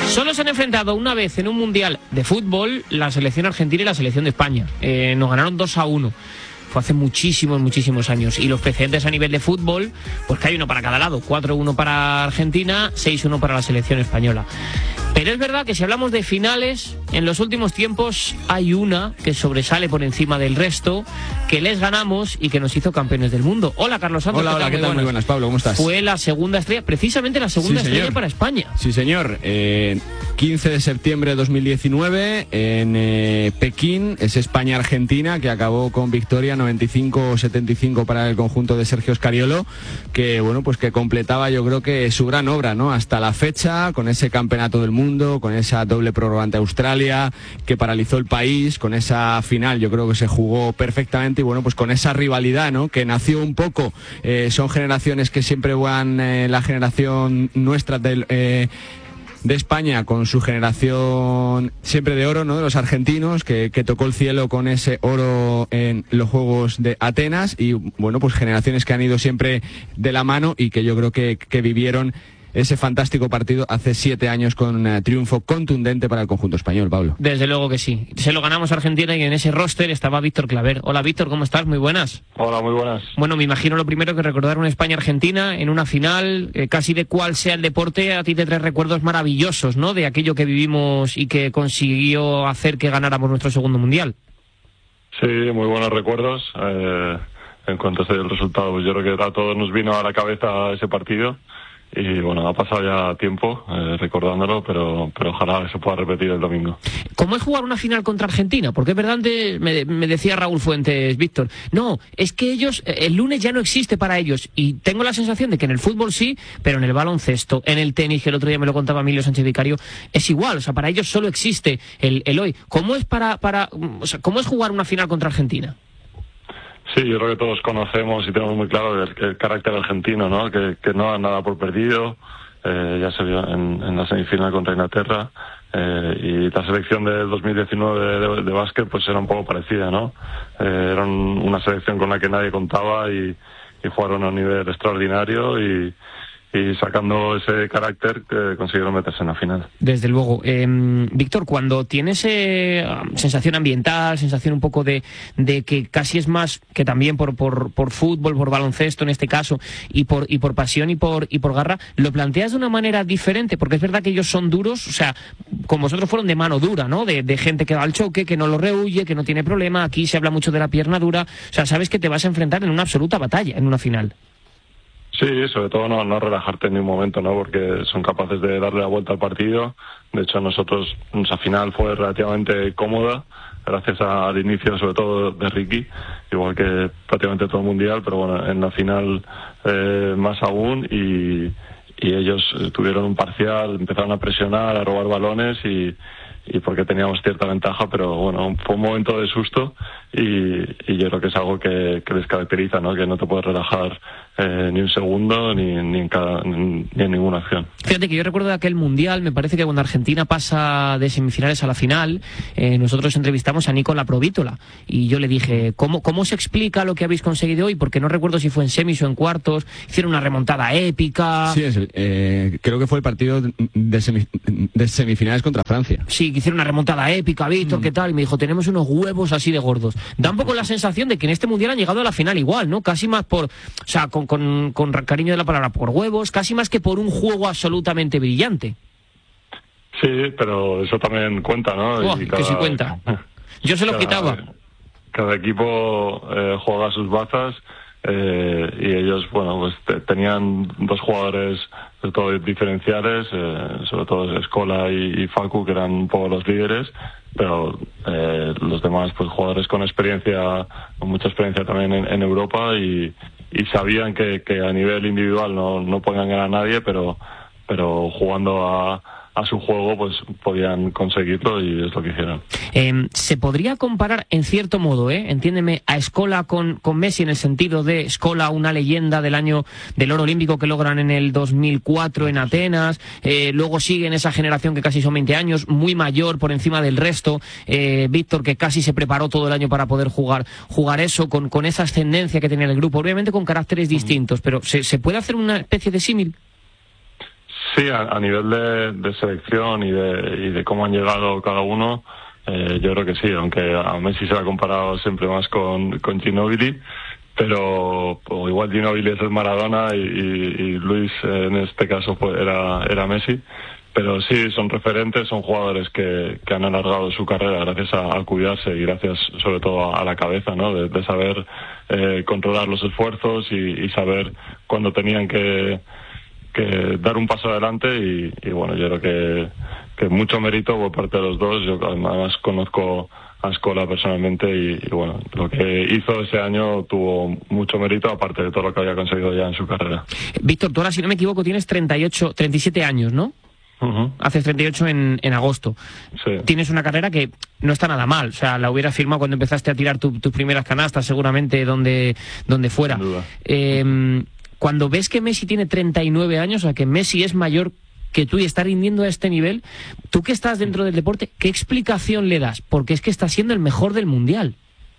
Solo se han enfrentado una vez en un mundial de fútbol la selección argentina y la selección de España. Nos ganaron 2-1. Fue hace muchísimos años. Y los precedentes a nivel de fútbol, pues que hay uno para cada lado. 4-1 para Argentina, 6-1 para la selección española. Pero es verdad que si hablamos de finales, en los últimos tiempos hay una que sobresale por encima del resto, que les ganamos y que nos hizo campeones del mundo. Hola, Carlos Santos. Hola, ¿qué tal? Muy buenas, Pablo, ¿cómo estás? Fue la segunda estrella, precisamente la segunda estrella para España. Sí, señor. 15 de septiembre de 2019 en Pekín, es España-Argentina, que acabó con victoria 95-75 para el conjunto de Sergio Scariolo, que bueno, pues que completaba, yo creo que su gran obra, ¿no? Hasta la fecha, con ese campeonato del mundo, con esa doble prórroga ante Australia, que paralizó el país, con esa final, yo creo que se jugó perfectamente, y bueno, pues con esa rivalidad, ¿no? Que nació un poco, son generaciones que siempre van, la generación nuestra de España con su generación siempre de oro, ¿no? De los argentinos, que tocó el cielo con ese oro en los Juegos de Atenas, y bueno, pues generaciones que han ido siempre de la mano y que yo creo que vivieron ese fantástico partido hace 7 años con triunfo contundente para el conjunto español, Pablo. Desde luego que sí. Se lo ganamos a Argentina y en ese roster estaba Víctor Claver. Hola, Víctor, ¿cómo estás? Muy buenas. Hola, muy buenas. Bueno, me imagino lo primero que recordar una España-Argentina en una final, casi de cual sea el deporte, a ti te trae recuerdos maravillosos, ¿no? De aquello que vivimos y que consiguió hacer que ganáramos nuestro segundo mundial. Sí, muy buenos recuerdos. En cuanto a el resultado, pues yo creo que a todos nos vino a la cabeza ese partido. Y bueno, ha pasado ya tiempo recordándolo, pero ojalá se pueda repetir el domingo. ¿Cómo es jugar una final contra Argentina? Porque es verdad, antes me decía Raúl Fuentes, Víctor, no, es que ellos, el lunes ya no existe para ellos, y tengo la sensación de que en el fútbol sí, pero en el baloncesto, en el tenis, que el otro día me lo contaba Emilio Sánchez Vicario, es igual, o sea, para ellos solo existe el hoy. ¿Cómo es o sea, cómo es jugar una final contra Argentina? Sí, yo creo que todos conocemos y tenemos muy claro el carácter argentino, ¿no? Que no da nada por perdido. Ya se vio en la semifinal contra Inglaterra. Y la selección del 2019 de básquet pues era un poco parecida, ¿no? Era una selección con la que nadie contaba y jugaron a un nivel extraordinario y sacando ese carácter consiguieron meterse en la final. Desde luego. Víctor, cuando tienes sensación ambiental, sensación un poco de que casi es más que también por fútbol, por baloncesto en este caso, y por pasión y por garra, ¿lo planteas de una manera diferente? Porque es verdad que ellos son duros, o sea, con vosotros fueron de mano dura, ¿no? De gente que va al choque, que no lo rehuye, que no tiene problema. Aquí se habla mucho de la pierna dura. O sea, sabes que te vas a enfrentar en una absoluta batalla, en una final. Sí, sobre todo no relajarte en ningún momento, ¿no? Porque son capaces de darle la vuelta al partido. De hecho, nuestra final fue relativamente cómoda, gracias al inicio, sobre todo, de Ricky, igual que prácticamente todo el mundial, pero bueno, en la final más aún, y ellos tuvieron un parcial, empezaron a presionar, a robar balones y porque teníamos cierta ventaja, pero bueno, fue un momento de susto y yo creo que es algo que les caracteriza, ¿no? Que no te puedes relajar ni un segundo ni en ninguna acción. Fíjate que yo recuerdo de aquel mundial, me parece que cuando Argentina pasa de semifinales a la final, nosotros entrevistamos a Nicola Provítola y yo le dije, ¿cómo se explica lo que habéis conseguido hoy? Porque no recuerdo si fue en semis o en cuartos, hicieron una remontada épica. Sí, creo que fue el partido de semifinales contra Francia. Sí, que hicieron una remontada épica, Víctor, ¿qué tal? Y me dijo, tenemos unos huevos así de gordos. Da un poco la sensación de que en este mundial han llegado a la final igual, ¿no? Casi más o sea, con cariño de la palabra, por huevos, casi más que por un juego absolutamente brillante. Sí, pero eso también cuenta, ¿no? Que sí cuenta. Yo se lo quitaba. Cada equipo juega sus bazas. Y ellos, bueno, pues tenían dos jugadores sobre todo diferenciales, sobre todo Scola y Facu, que eran un poco los líderes, pero los demás pues jugadores con experiencia, con mucha experiencia también en Europa, y sabían que a nivel individual no podían ganar a nadie, pero jugando a su juego pues podían conseguirlo, y es lo que hicieron. Se podría comparar en cierto modo, entiéndeme, a Scola con Messi, en el sentido de Scola, una leyenda del año del oro olímpico que logran en el 2004 en Atenas, luego sigue en esa generación que casi son 20 años, muy mayor por encima del resto, Víctor, que casi se preparó todo el año para poder jugar eso, con esa ascendencia que tenía el grupo, obviamente con caracteres distintos, pero ¿se puede hacer una especie de símil? Sí, a nivel de selección y de cómo han llegado cada uno, yo creo que sí, aunque a Messi se le ha comparado siempre más con Ginóbili, pero igual Ginóbili es el Maradona y Luis en este caso pues era Messi. Pero sí, son referentes, son jugadores que han alargado su carrera gracias a cuidarse y gracias sobre todo a la cabeza, ¿no? De saber controlar los esfuerzos y saber cuándo tenían que dar un paso adelante y bueno, yo creo que mucho mérito por parte de los dos. Yo además conozco a Scola personalmente y bueno, lo que hizo ese año tuvo mucho mérito, aparte de todo lo que había conseguido ya en su carrera. Víctor, tú ahora, si no me equivoco, tienes 37 años, ¿no? Uh-huh. Haces 38 en agosto. Sí. Tienes una carrera que no está nada mal. O sea, la hubieras firmado cuando empezaste a tirar tus primeras canastas, seguramente donde fuera. Sin duda. Cuando ves que Messi tiene 39 años, o sea, que Messi es mayor que tú y está rindiendo a este nivel, tú que estás dentro del deporte, ¿qué explicación le das? Porque es que está siendo el mejor del Mundial.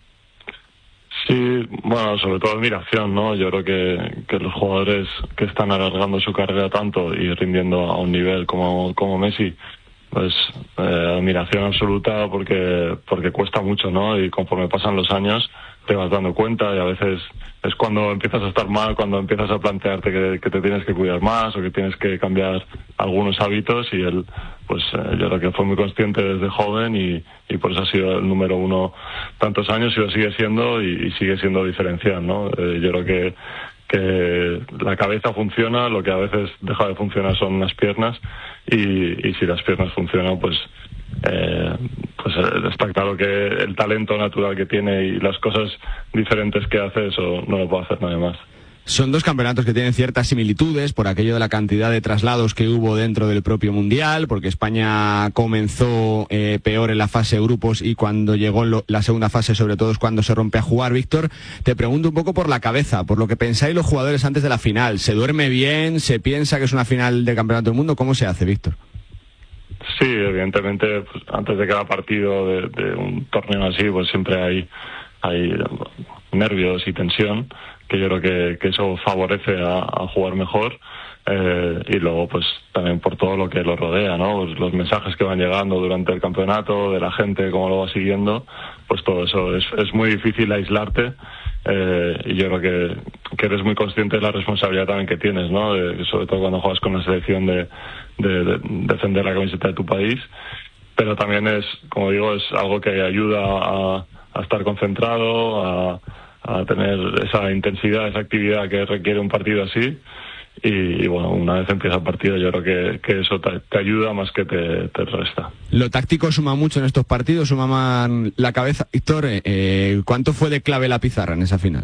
Sí, bueno, sobre todo admiración, ¿no? Yo creo que los jugadores que están alargando su carrera tanto y rindiendo a un nivel como Messi, pues admiración absoluta porque cuesta mucho, ¿no? Y conforme pasan los años te vas dando cuenta y a veces es cuando empiezas a estar mal, cuando empiezas a plantearte que te tienes que cuidar más o que tienes que cambiar algunos hábitos y él, pues yo creo que fue muy consciente desde joven y por eso ha sido el número uno tantos años y lo sigue siendo y sigue siendo diferencial, ¿no? Yo creo que la cabeza funciona, lo que a veces deja de funcionar son las piernas y si las piernas funcionan, pues está claro que el talento natural que tiene y las cosas diferentes que hace, eso no lo puede hacer nadie más. Son dos campeonatos que tienen ciertas similitudes por aquello de la cantidad de traslados que hubo dentro del propio Mundial, porque España comenzó peor en la fase de grupos y cuando llegó la segunda fase, sobre todo, es cuando se rompe a jugar. Víctor, te pregunto un poco por la cabeza, por lo que pensáis los jugadores antes de la final. ¿Se duerme bien? ¿Se piensa que es una final del Campeonato del Mundo? ¿Cómo se hace, Víctor? Sí, evidentemente, pues, antes de cada partido de un torneo así, pues siempre hay nervios y tensión, que yo creo que eso favorece a jugar mejor, y luego pues también por todo lo que lo rodea, ¿no? Pues los mensajes que van llegando durante el campeonato, de la gente, cómo lo va siguiendo, pues todo eso es muy difícil aislarte, y yo creo que eres muy consciente de la responsabilidad también que tienes, ¿no? Sobre todo cuando juegas con la selección de defender la camiseta de tu país, pero también es, como digo, es algo que ayuda a estar concentrado, a tener esa intensidad, esa actividad que requiere un partido así. Y bueno, una vez empieza el partido, yo creo que eso te ayuda más que te resta. Lo táctico suma mucho en estos partidos, suma más la cabeza. Víctor, ¿cuánto fue de clave la pizarra en esa final?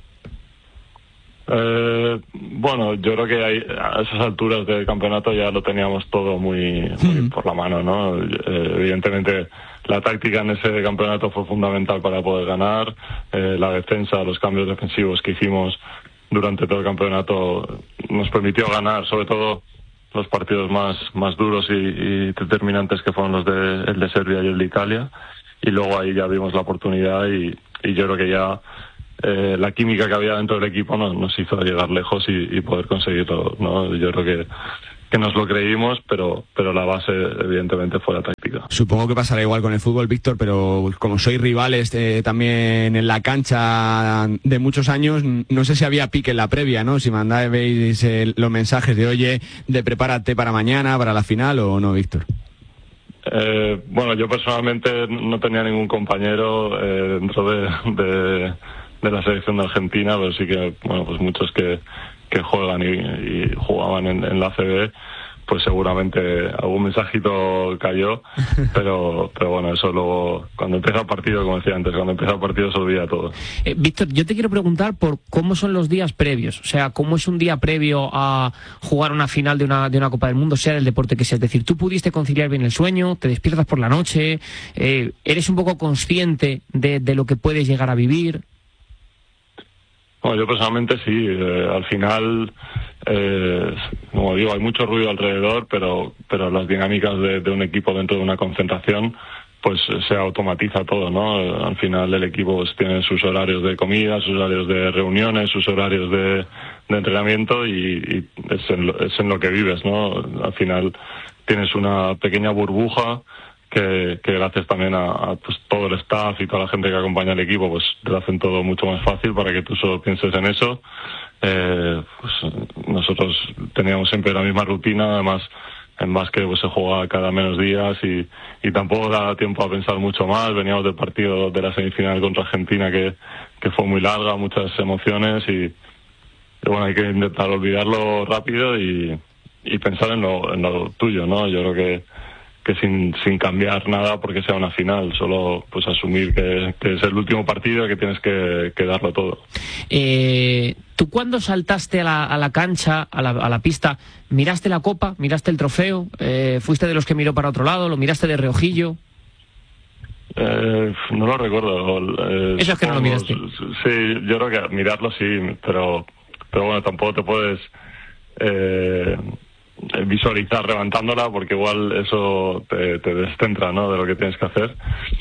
Bueno, yo creo que a esas alturas del campeonato ya lo teníamos todo muy por la mano, ¿no? Evidentemente la táctica en ese campeonato fue fundamental para poder ganar, la defensa, los cambios defensivos que hicimos durante todo el campeonato nos permitió ganar, sobre todo los partidos más duros y determinantes, que fueron el de Serbia y el de Italia, y luego ahí ya vimos la oportunidad y yo creo que ya la química que había dentro del equipo nos hizo llegar lejos y poder conseguirlo, ¿no? Yo creo que nos lo creímos, pero la base evidentemente fue la táctica. Supongo que pasará igual con el fútbol, Víctor, pero como sois rivales también en la cancha de muchos años, no sé si había pique en la previa, ¿no? Si mandabais los mensajes de oye, de prepárate para mañana, para la final, o no, Víctor. Bueno, yo personalmente no tenía ningún compañero dentro de la selección de Argentina, pero sí que, bueno, pues muchos que juegan y jugaban en la ACB, pues seguramente algún mensajito cayó, pero bueno, eso luego, cuando empieza el partido, como decía antes, cuando empieza el partido se olvida todo. Víctor, yo te quiero preguntar por cómo son los días previos, o sea, cómo es un día previo a jugar una final de una Copa del Mundo, sea del deporte que sea. Es decir, ¿tú pudiste conciliar bien el sueño? ¿Te despiertas por la noche? ¿Eres un poco consciente de lo que puedes llegar a vivir? Bueno, yo personalmente sí, al final, como digo, hay mucho ruido alrededor, pero las dinámicas de un equipo dentro de una concentración, pues se automatiza todo, ¿no? Al final el equipo pues tiene sus horarios de comida, sus horarios de reuniones, sus horarios de entrenamiento y es en lo que vives, ¿no? Al final tienes una pequeña burbuja que gracias también a pues, todo el staff y toda la gente que acompaña al equipo, pues te lo hacen todo mucho más fácil para que tú solo pienses en eso. Pues nosotros teníamos siempre la misma rutina, además en básquet pues se juega cada menos días y tampoco da tiempo a pensar mucho más. Veníamos del partido de la semifinal contra Argentina que fue muy larga, muchas emociones y bueno, hay que intentar olvidarlo rápido y pensar en lo tuyo, ¿no? Yo creo que sin cambiar nada porque sea una final, solo pues asumir que es el último partido y que tienes que darlo todo. ¿Tú cuando saltaste a la cancha, a la pista, miraste la copa, miraste el trofeo? ¿Fuiste de los que miró para otro lado? ¿Lo miraste de reojillo? No lo recuerdo. Eso es que no lo miraste. Sí, yo creo que mirarlo sí, pero bueno, tampoco te puedes visualizar levantándola porque igual eso te descentra, ¿no?, de lo que tienes que hacer.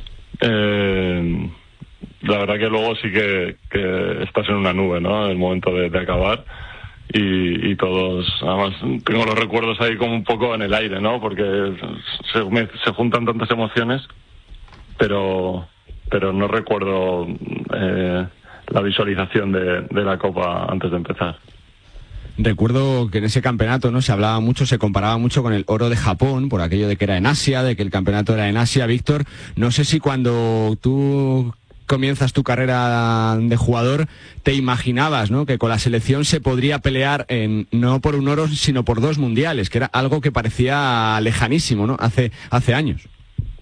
La verdad que luego sí que estás en una nube, ¿no?, en el momento de acabar y todos, además tengo los recuerdos ahí como un poco en el aire, ¿no?, porque se juntan tantas emociones, pero no recuerdo la visualización de la copa antes de empezar. Recuerdo que en ese campeonato, ¿no?, se hablaba mucho, se comparaba mucho con el oro de Japón, por aquello de que era en Asia, de que el campeonato era en Asia. Víctor, no sé si cuando tú comienzas tu carrera de jugador te imaginabas, ¿no?, que con la selección se podría pelear no por un oro, sino por 2 mundiales, que era algo que parecía lejanísimo, ¿no?, hace años.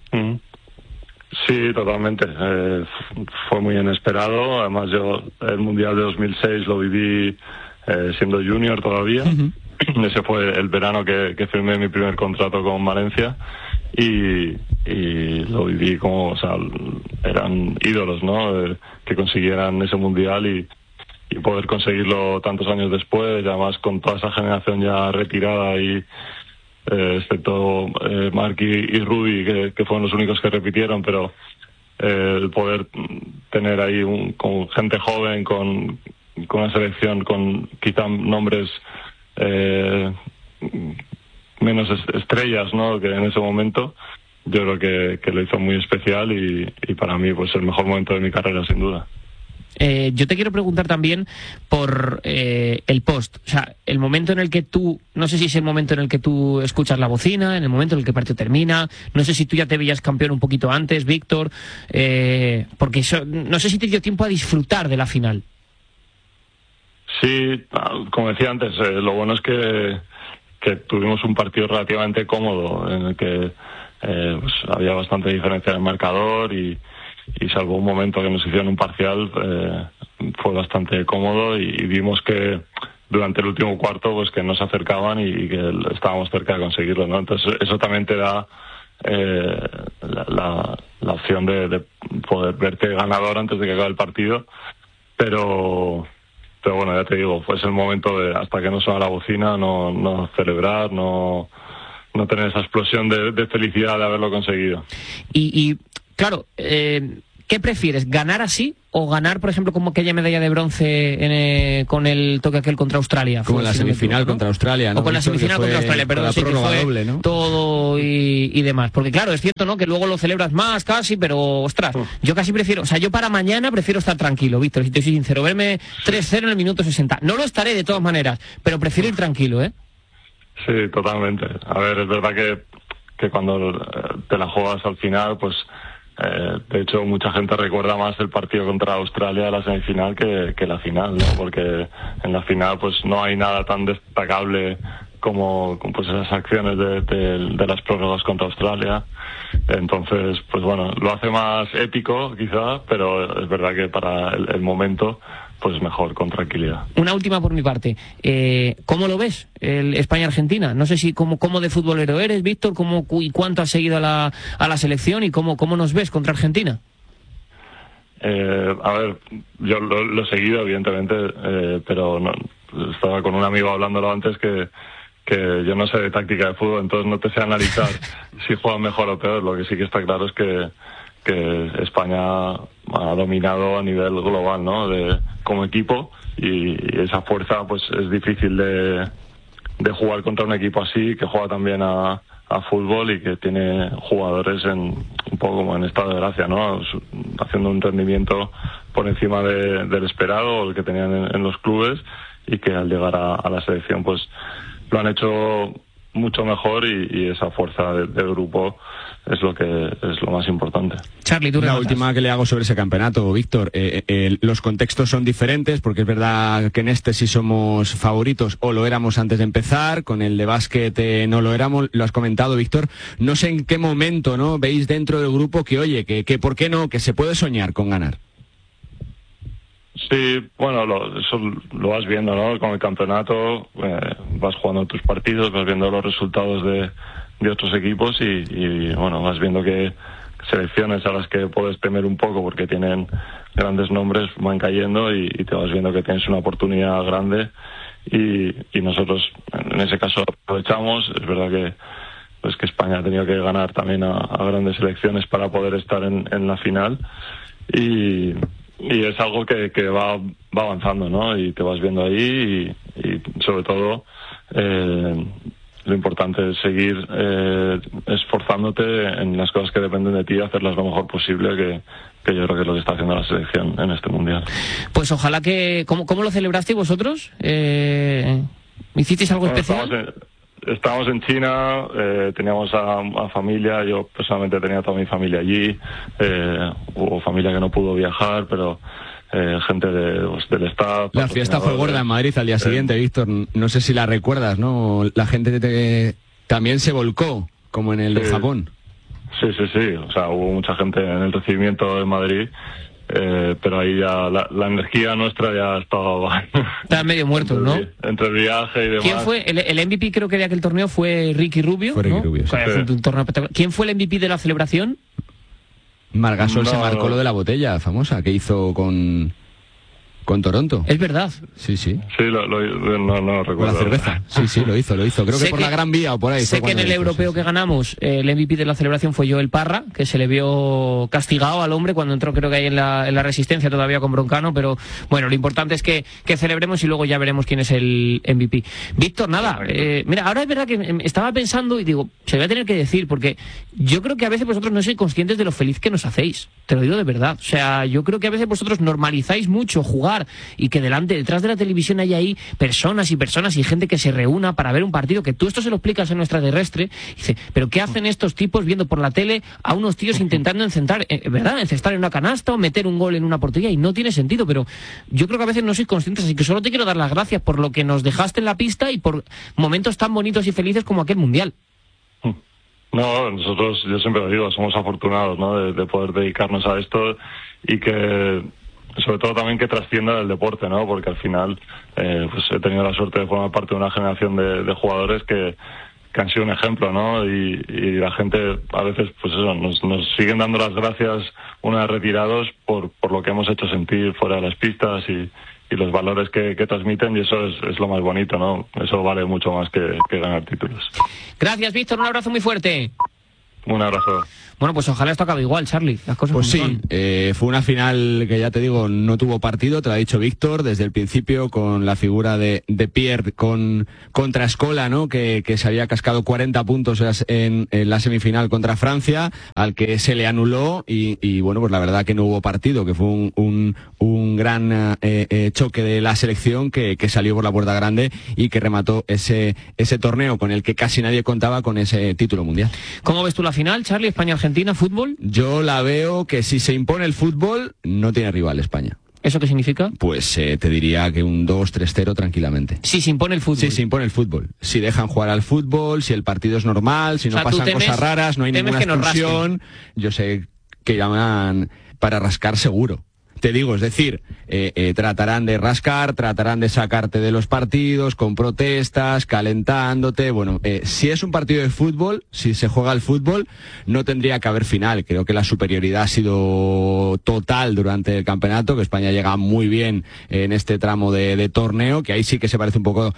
Sí, totalmente. Fue muy inesperado. Además, yo el Mundial de 2006 lo viví siendo junior todavía. Uh-huh. Ese fue el verano que firmé mi primer contrato con Valencia y lo viví como, o sea, eran ídolos, ¿no?, que consiguieran ese mundial y poder conseguirlo tantos años después, y además con toda esa generación ya retirada y excepto Marc y Rudy que fueron los únicos que repitieron, pero el poder tener ahí con gente joven, con una selección con quizá nombres menos estrellas, ¿no?, que en ese momento, yo creo que lo hizo muy especial y para mí pues el mejor momento de mi carrera sin duda. Yo te quiero preguntar también por el post, o sea, el momento en el que tú, no sé si es el momento en el que tú escuchas la bocina, en el momento en el que el partido termina, no sé si tú ya te veías campeón un poquito antes, Víctor, porque eso, no sé si te dio tiempo a disfrutar de la final. Sí, como decía antes, lo bueno es que tuvimos un partido relativamente cómodo en el que pues había bastante diferencia en el marcador y salvo un momento que nos hicieron un parcial fue bastante cómodo y vimos que durante el último cuarto pues que nos acercaban y que estábamos cerca de conseguirlo, ¿no? Entonces eso también te da la opción de poder verte ganador antes de que acabe el partido, pero bueno, ya te digo, fue el momento de hasta que no suena la bocina no celebrar, no tener esa explosión de felicidad de haberlo conseguido. Y claro, ¿qué prefieres? ¿Ganar así o ganar, por ejemplo, como aquella medalla de bronce con el toque aquel contra Australia? Como la semifinal contra Australia, ¿no? O con la semifinal contra Australia, perdón, sí, que fue doble, ¿no?, todo y demás. Porque claro, es cierto, ¿no?, que luego lo celebras más casi, pero ostras, yo casi prefiero, o sea, yo para mañana prefiero estar tranquilo, Víctor, si te soy sincero, verme 3-0 en el minuto 60. No lo estaré de todas maneras, pero prefiero ir tranquilo, ¿eh? Sí, totalmente. A ver, es verdad que cuando te la juegas al final, pues de hecho mucha gente recuerda más el partido contra Australia, la semifinal, que la final, ¿no? Porque en la final pues no hay nada tan destacable como pues esas acciones de las prórrogas contra Australia. Entonces, pues bueno, lo hace más épico quizá, pero es verdad que para el momento pues mejor, con tranquilidad. Una última por mi parte. ¿Cómo lo ves el España-Argentina? No sé si cómo de futbolero eres, Víctor, y cuánto has seguido a la selección y cómo nos ves contra Argentina. A ver, yo lo he seguido, evidentemente, pero no, estaba con un amigo hablándolo antes que yo no sé de táctica de fútbol, entonces no te sé analizar si juegan mejor o peor. Lo que sí que está claro es que España ha dominado a nivel global, ¿no? Como equipo, y esa fuerza pues es difícil de jugar contra un equipo así, que juega también a fútbol y que tiene jugadores un poco como en estado de gracia, ¿no? Haciendo un rendimiento por encima del esperado, el que tenían en los clubes, y que al llegar a la selección pues lo han hecho mucho mejor, y esa fuerza del grupo es lo más importante. Charly, tú la última que le hago sobre ese campeonato, Víctor. Los contextos son diferentes, porque es verdad que en este sí somos favoritos, o lo éramos antes de empezar. Con el de básquet no lo éramos, lo has comentado, Víctor. No sé en qué momento, ¿no?, veis dentro del grupo que oye, que por qué no, que se puede soñar con ganar. Sí, bueno, eso lo vas viendo, ¿no? Con el campeonato vas jugando tus partidos, vas viendo los resultados de otros equipos, y bueno, vas viendo que selecciones a las que puedes temer un poco porque tienen grandes nombres van cayendo, y te vas viendo que tienes una oportunidad grande, y nosotros en ese caso aprovechamos. Es verdad que España ha tenido que ganar también a grandes selecciones para poder estar en la final, y es algo que va avanzando, ¿no? Y te vas viendo ahí, y sobre todo lo importante es seguir esforzándote en las cosas que dependen de ti, hacerlas lo mejor posible, que yo creo que es lo que está haciendo la selección en este mundial. Pues ojalá que... ¿Cómo lo celebrasteis vosotros? ¿Hicisteis algo especial? Estábamos en China, teníamos a familia, yo personalmente tenía toda mi familia allí, hubo familia que no pudo viajar, pero gente del staff. La fiesta fue gorda en Madrid al día siguiente, Víctor, no sé si la recuerdas, ¿no? La gente también se volcó, como en el de Japón. Sí, o sea, hubo mucha gente en el recibimiento en Madrid. Pero ahí ya la energía nuestra ya estaba medio muerto, ¿no? Entre el viaje y demás. ¿Quién fue? El MVP creo que de aquel torneo fue Ricky Rubio, fue Ricky ¿no? Rubio, sí. Un torneo espectacular. ¿Quién fue el MVP de la celebración? Margasol se marcó lo de la botella famosa que hizo con Toronto. Es verdad. Sí. Sí, no recuerdo. Con la cerveza. Sí, lo hizo. Creo que por la Gran Vía o por ahí. Sé que en el europeo que ganamos, el MVP de la celebración fue Joel Parra, que se le vio castigado al hombre cuando entró, creo que ahí en la Resistencia todavía con Broncano, pero bueno, lo importante es que celebremos y luego ya veremos quién es el MVP. Víctor, nada, mira, ahora es verdad que estaba pensando y digo, se lo voy a tener que decir, porque yo creo que a veces vosotros no sois conscientes de lo feliz que nos hacéis, te lo digo de verdad. O sea, yo creo que a veces vosotros normalizáis mucho jugar, y que detrás de la televisión hay ahí personas y gente que se reúna para ver un partido, que tú esto se lo explicas en nuestra terrestre, y dice, pero ¿qué hacen estos tipos viendo por la tele a unos tíos intentando encestar en una canasta o meter un gol en una portería? Y no tiene sentido, pero yo creo que a veces no sois conscientes, así que solo te quiero dar las gracias por lo que nos dejaste en la pista y por momentos tan bonitos y felices como aquel mundial. No, nosotros, yo siempre lo digo, somos afortunados, ¿no?, de poder dedicarnos a esto, y que sobre todo también que trascienda del deporte, ¿no? Porque al final pues he tenido la suerte de formar parte de una generación de jugadores que han sido un ejemplo, ¿no? Y la gente a veces, pues eso, nos siguen dando las gracias una vez retirados por lo que hemos hecho sentir fuera de las pistas, y los valores que transmiten, y eso es lo más bonito, ¿no? Eso vale mucho más que ganar títulos. Gracias, Víctor, un abrazo muy fuerte. Un abrazo. Bueno, pues ojalá esto acabe igual, Charly. Las cosas pues sí, son. Fue una final que, ya te digo, no tuvo partido, te lo ha dicho Víctor, desde el principio, con la figura de Pierre contra Escola, ¿no? Que se había cascado 40 puntos en la semifinal contra Francia, al que se le anuló, y bueno, pues la verdad que no hubo partido, que fue un gran choque de la selección que salió por la puerta grande y que remató ese torneo con el que casi nadie contaba, con ese título mundial. ¿Cómo ves tú la final, Charly? España-Argentina, fútbol. Yo la veo que si se impone el fútbol, no tiene rival España. ¿Eso qué significa? Pues te diría que un 2-3-0 tranquilamente. Si se impone el fútbol. Sí, se impone el fútbol. Si dejan jugar al fútbol, si el partido es normal, si no pasan cosas raras, no hay ninguna expulsión. Yo sé que llaman para rascar seguro. Te digo, es decir, tratarán de rascar, tratarán de sacarte de los partidos con protestas, calentándote. Bueno, si es un partido de fútbol, si se juega al fútbol, no tendría que haber final. Creo que la superioridad ha sido total durante el campeonato, que España llega muy bien en este tramo de torneo, que ahí sí que se parece un poco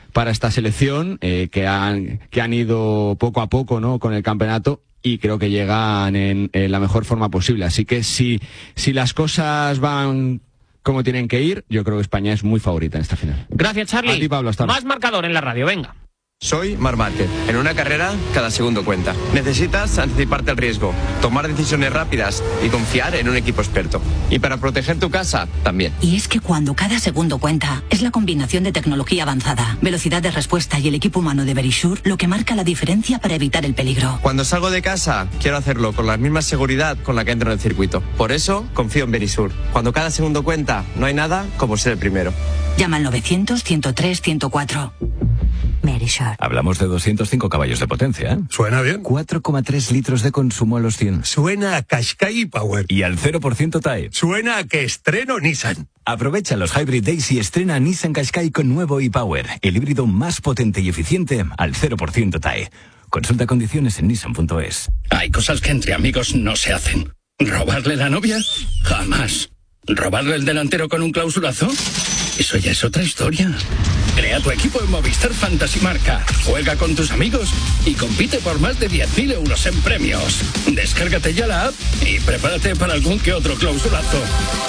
para esta selección, que han ido poco a poco, ¿no?, con el campeonato, y creo que llegan en la mejor forma posible. Así que si las cosas van como tienen que ir, yo creo que España es muy favorita en esta final. Gracias, Charlie. A ti, Pablo, hasta ahora. Más marcador en la radio, venga. Soy Marc Márquez. En una carrera, cada segundo cuenta. Necesitas anticiparte al riesgo, tomar decisiones rápidas y confiar en un equipo experto. Y para proteger tu casa, también. Y es que cuando cada segundo cuenta, es la combinación de tecnología avanzada, velocidad de respuesta y el equipo humano de Verisure lo que marca la diferencia para evitar el peligro. Cuando salgo de casa, quiero hacerlo con la misma seguridad con la que entro en el circuito. Por eso, confío en Verisure. Cuando cada segundo cuenta, no hay nada como ser el primero. Llama al 900-103-104. Verisure. Hablamos de 205 caballos de potencia, ¿eh? Suena bien. 4,3 litros de consumo a los 100. Suena a Qashqai Power. Y al 0% TAE. Suena a que estreno Nissan. Aprovecha los Hybrid Days y estrena Nissan Qashqai con nuevo e-Power, el híbrido más potente y eficiente al 0% TAE. Consulta condiciones en nissan.es. Hay cosas que entre amigos no se hacen. ¿Robarle la novia? Jamás. ¿Robarle el delantero con un clausulazo? Eso ya es otra historia. Crea tu equipo en Movistar Fantasy Marca. Juega con tus amigos y compite por más de 10.000 euros en premios. Descárgate ya la app y prepárate para algún que otro clausulazo.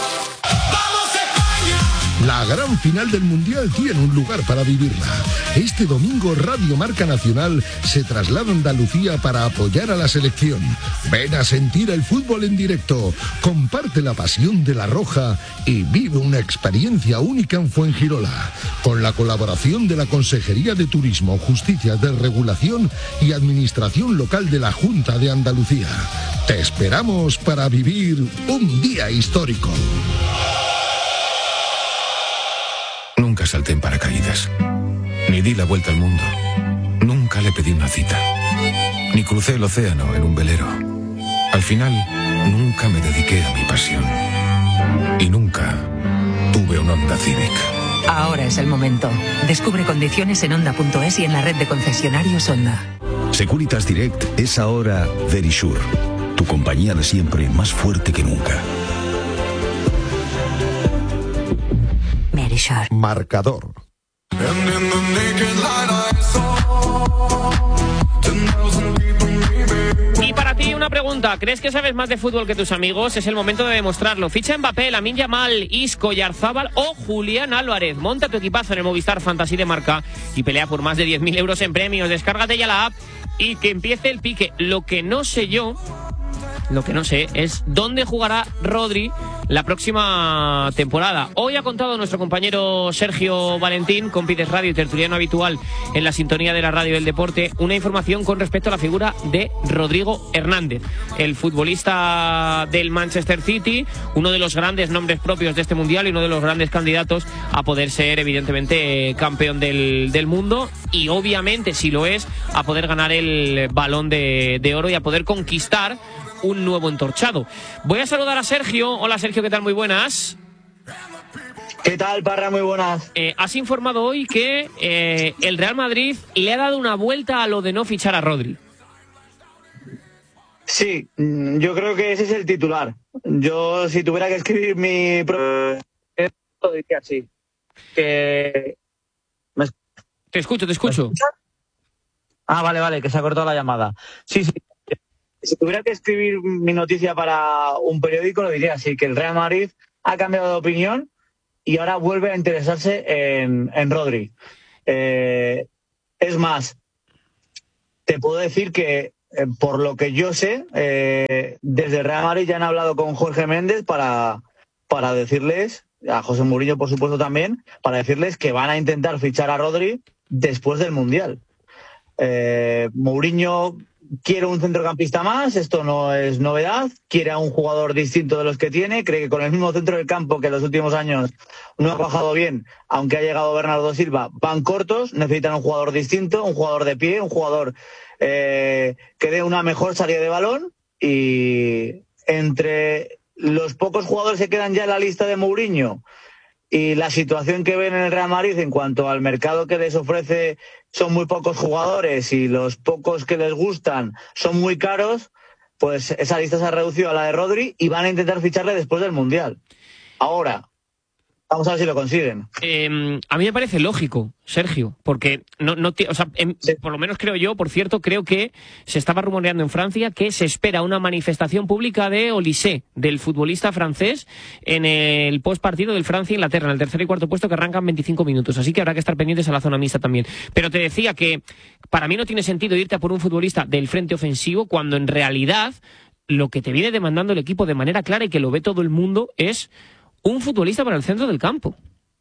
La gran final del Mundial tiene un lugar para vivirla. Este domingo Radio Marca Nacional se traslada a Andalucía para apoyar a la selección. Ven a sentir el fútbol en directo, comparte la pasión de la Roja y vive una experiencia única en Fuengirola, con la colaboración de la Consejería de Turismo, Justicia de Regulación y Administración Local de la Junta de Andalucía. Te esperamos para vivir un día histórico. Nunca salté en paracaídas, ni di la vuelta al mundo, nunca le pedí una cita, ni crucé el océano en un velero. Al final, nunca me dediqué a mi pasión, y nunca tuve un Honda Civic. Ahora es el momento. Descubre condiciones en Honda.es y en la red de concesionarios Honda. Securitas Direct es ahora Verisure, tu compañía de siempre más fuerte que nunca. Marcador. Y para ti una pregunta, ¿crees que sabes más de fútbol que tus amigos? Es el momento de demostrarlo. Ficha Mbappé, Lamine Yamal, Isco, Yarzábal o Julián Álvarez. Monta tu equipazo en el Movistar Fantasy de Marca y pelea por más de 10.000 euros en premios. Descárgate ya la app y que empiece el pique. Lo que no sé es dónde jugará Rodri la próxima temporada. Hoy ha contado nuestro compañero Sergio Valentín, Compites Radio y tertuliano habitual en la sintonía de la radio del deporte, una información con respecto a la figura de Rodrigo Hernández, el futbolista del Manchester City, uno de los grandes nombres propios de este mundial y uno de los grandes candidatos a poder ser evidentemente campeón del mundo y obviamente, si lo es, a poder ganar el Balón de Oro y a poder conquistar un nuevo entorchado. Voy a saludar a Sergio. Hola Sergio, ¿qué tal? Muy buenas. ¿Qué tal, Parra? Muy buenas. Has informado hoy que el Real Madrid le ha dado una vuelta a lo de no fichar a Rodri. Sí, yo creo que ese es el titular. Yo, si tuviera que escribir mi lo diría así. Que... Te escucho. Ah, vale, que se ha cortado la llamada. Sí. Si tuviera que escribir mi noticia para un periódico, lo diría así, que el Real Madrid ha cambiado de opinión y ahora vuelve a interesarse en Rodri. Es más, te puedo decir que, por lo que yo sé, desde el Real Madrid ya han hablado con Jorge Méndez para decirles, a José Mourinho por supuesto también, para decirles que van a intentar fichar a Rodri después del Mundial. Mourinho quiere un centrocampista más, esto no es novedad, quiere a un jugador distinto de los que tiene, cree que con el mismo centro del campo que en los últimos años no ha bajado bien, aunque ha llegado Bernardo Silva, van cortos, necesitan un jugador distinto, un jugador de pie, un jugador que dé una mejor salida de balón, y entre los pocos jugadores que quedan ya en la lista de Mourinho y la situación que ven en el Real Madrid en cuanto al mercado que les ofrece, son muy pocos jugadores y los pocos que les gustan son muy caros, pues esa lista se ha reducido a la de Rodri y van a intentar ficharle después del Mundial. Ahora, Vamos a ver si lo consiguen. A mí me parece lógico, Sergio, porque por lo menos creo yo, por cierto, creo que se estaba rumoreando en Francia que se espera una manifestación pública de Olise, del futbolista francés, en el postpartido del Francia-Inglaterra, en el tercer y cuarto puesto, que arrancan 25 minutos. Así que habrá que estar pendientes a la zona mixta también. Pero te decía que para mí no tiene sentido irte a por un futbolista del frente ofensivo cuando en realidad lo que te viene demandando el equipo de manera clara y que lo ve todo el mundo es un futbolista para el centro del campo.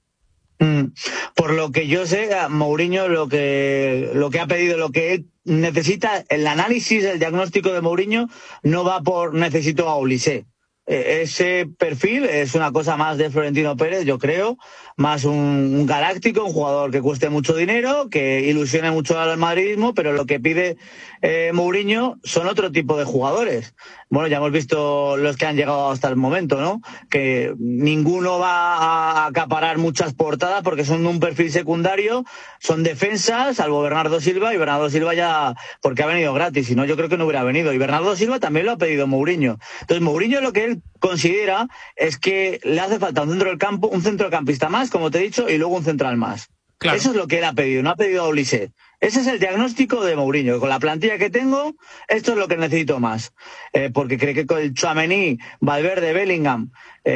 Por lo que yo sé, Mourinho lo que ha pedido, lo que él necesita, el análisis, el diagnóstico de Mourinho no va por necesito a Olise. Ese perfil es una cosa más de Florentino Pérez, yo creo, más un galáctico, un jugador que cueste mucho dinero, que ilusione mucho al madridismo, pero lo que pide Mourinho son otro tipo de jugadores. Bueno, ya hemos visto los que han llegado hasta el momento, ¿no? Que ninguno va a acaparar muchas portadas porque son un perfil secundario, son defensas, salvo Bernardo Silva, y Bernardo Silva ya, porque ha venido gratis, si no yo creo que no hubiera venido. Y Bernardo Silva también lo ha pedido Mourinho. Entonces Mourinho lo que él considera es que le hace falta un centro del campo, un centrocampista más, como te he dicho, y luego un central más. Claro. Eso es lo que él ha pedido, no ha pedido a Olise. Ese es el diagnóstico de Mourinho. Con la plantilla que tengo, esto es lo que necesito más. Porque cree que con el Tchouaméni, Valverde, Bellingham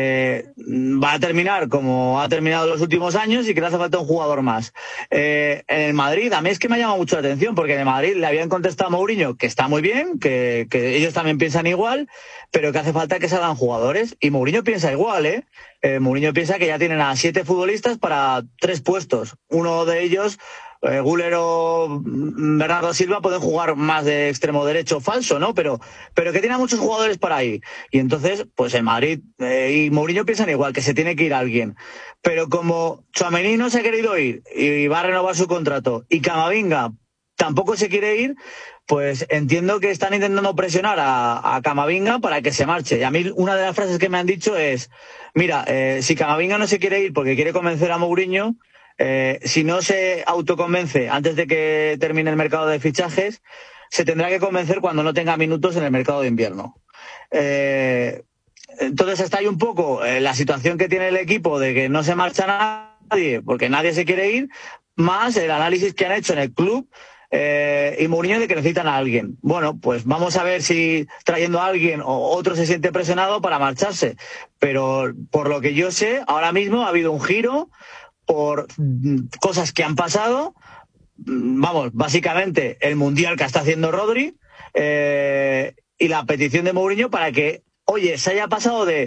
va a terminar como ha terminado los últimos años y que le hace falta un jugador más. En el Madrid, a mí es que me ha llamado mucho la atención porque en el Madrid le habían contestado a Mourinho que está muy bien, que ellos también piensan igual, pero que hace falta que salgan jugadores. Y Mourinho piensa igual, ¿eh? Mourinho piensa que ya tienen a 7 futbolistas para 3 puestos. Uno de ellos, Güler o Bernardo Silva, pueden jugar más de extremo derecho falso, ¿no? Pero que tiene muchos jugadores para ahí. Y entonces, pues en Madrid y Mourinho piensan igual, que se tiene que ir alguien. Pero como Tchouaméni no se ha querido ir y va a renovar su contrato, y Camavinga tampoco se quiere ir, pues entiendo que están intentando presionar a Camavinga para que se marche. Y a mí una de las frases que me han dicho es, mira, si Camavinga no se quiere ir porque quiere convencer a Mourinho, si no se autoconvence antes de que termine el mercado de fichajes, se tendrá que convencer cuando no tenga minutos en el mercado de invierno. Entonces está ahí un poco la situación que tiene el equipo de que no se marcha nadie porque nadie se quiere ir, más el análisis que han hecho en el club y Mourinho de que necesitan a alguien. Bueno, pues vamos a ver si trayendo a alguien o otro se siente presionado para marcharse. Pero por lo que yo sé, ahora mismo ha habido un giro por cosas que han pasado. Vamos, básicamente el mundial que está haciendo Rodri y la petición de Mourinho para que, oye, se haya pasado de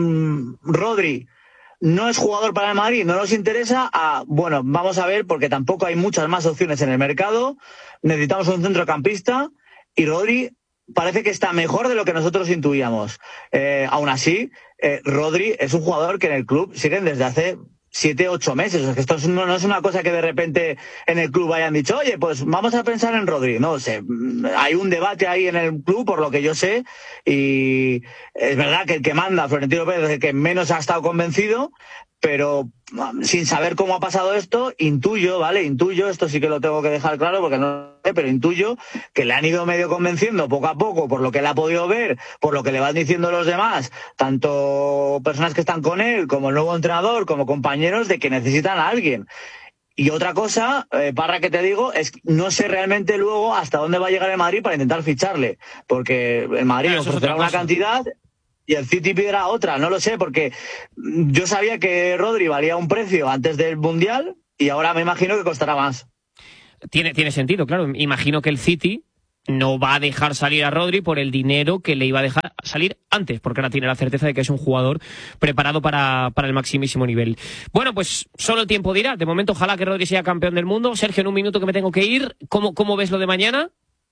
Rodri no es jugador para el Madrid, no nos interesa, bueno, vamos a ver, porque tampoco hay muchas más opciones en el mercado, necesitamos un centrocampista y Rodri parece que está mejor de lo que nosotros intuíamos. Aún así, Rodri es un jugador que en el club siguen desde hace 7, 8 meses. O sea, que esto no es una cosa que de repente en el club hayan dicho, oye, pues vamos a pensar en Rodri. No sé, hay un debate ahí en el club, por lo que yo sé, y es verdad que el que manda, Florentino Pérez, es el que menos ha estado convencido, pero sin saber cómo ha pasado esto, intuyo, esto sí que lo tengo que dejar claro porque no sé, pero intuyo que le han ido medio convenciendo poco a poco por lo que él ha podido ver, por lo que le van diciendo los demás, tanto personas que están con él como el nuevo entrenador, como compañeros, de que necesitan a alguien. Y otra cosa, Parra, que te digo, es que no sé realmente luego hasta dónde va a llegar el Madrid para intentar ficharle, porque el Madrid ofrecerá una cantidad y el City pidiera otra, no lo sé, porque yo sabía que Rodri valía un precio antes del Mundial y ahora me imagino que costará más. Tiene sentido, claro. Imagino que el City no va a dejar salir a Rodri por el dinero que le iba a dejar salir antes, porque ahora tiene la certeza de que es un jugador preparado para el maximísimo nivel. Bueno, pues solo el tiempo dirá. De momento, ojalá que Rodri sea campeón del mundo. Sergio, en un minuto que me tengo que ir, ¿cómo ves lo de mañana?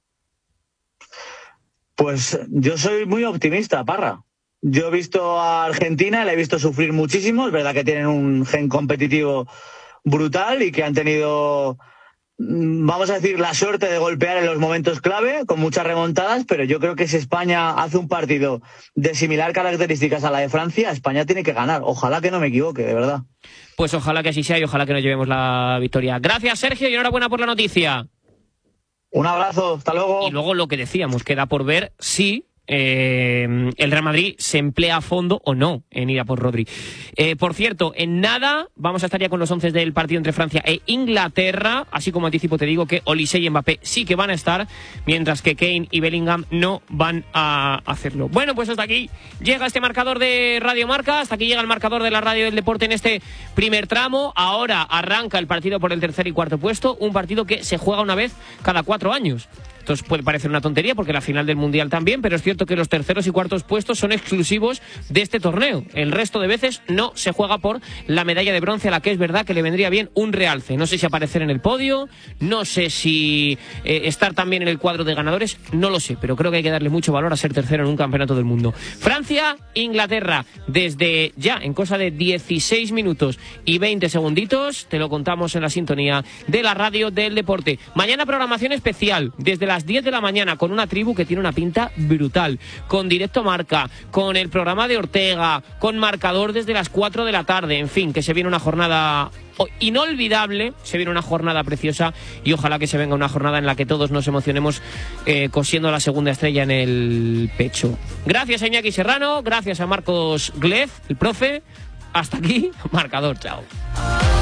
Pues yo soy muy optimista, Parra. Yo he visto a Argentina, la he visto sufrir muchísimo. Es verdad que tienen un gen competitivo brutal y que han tenido, vamos a decir, la suerte de golpear en los momentos clave, con muchas remontadas, pero yo creo que si España hace un partido de similar características a la de Francia, España tiene que ganar. Ojalá que no me equivoque, de verdad. Pues ojalá que así sea y ojalá que nos llevemos la victoria. Gracias, Sergio, y enhorabuena por la noticia. Un abrazo, hasta luego. Y luego lo que decíamos, queda por ver si el Real Madrid se emplea a fondo o no en ir a por Rodri. Por cierto, en nada vamos a estar ya con los 11 del partido entre Francia e Inglaterra, así como anticipo te digo que Olise y Mbappé sí que van a estar, mientras que Kane y Bellingham no van a hacerlo. Bueno, pues hasta aquí llega este marcador de Radio Marca, hasta aquí llega el marcador de la Radio del Deporte en este primer tramo. Ahora arranca el partido por el tercer y cuarto puesto, un partido que se juega una vez cada 4 años. Esto puede parecer una tontería porque la final del Mundial también, pero es cierto que los terceros y cuartos puestos son exclusivos de este torneo. El resto de veces no se juega por la medalla de bronce, a la que es verdad que le vendría bien un realce. No sé si aparecer en el podio, no sé si estar también en el cuadro de ganadores, no lo sé, pero creo que hay que darle mucho valor a ser tercero en un campeonato del mundo. Francia, Inglaterra, desde ya, en cosa de 16 minutos y 20 segunditos, te lo contamos en la sintonía de la Radio del Deporte. Mañana programación especial, desde las 10 de la mañana, con una tribu que tiene una pinta brutal, con Directo Marca, con el programa de Ortega, con marcador desde las 4 de la tarde, en fin, que se viene una jornada inolvidable, se viene una jornada preciosa y ojalá que se venga una jornada en la que todos nos emocionemos cosiendo la segunda estrella en el pecho. Gracias a Iñaki Serrano, gracias a Marcos Glez, el profe. Hasta aquí, marcador, chao.